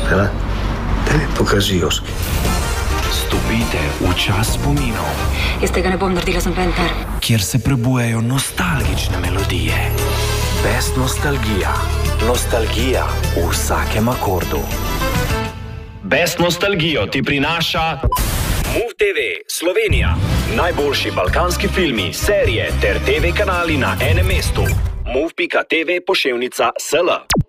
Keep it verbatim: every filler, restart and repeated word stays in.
Uspela? Daj mi pokaži, Joski. Stopite v čas spominov. Jaz tega ne bom naredila za noben. Kjer se prebujajo nostalgične melodije. Best nostalgija. Nostalgija v vsakem akordu. Best nostalgijo ti prinaša Move te ve Slovenija. Najboljši balkanski filmi, serije ter te ve kanali na enem mestu. move pika te ve poševnica S L.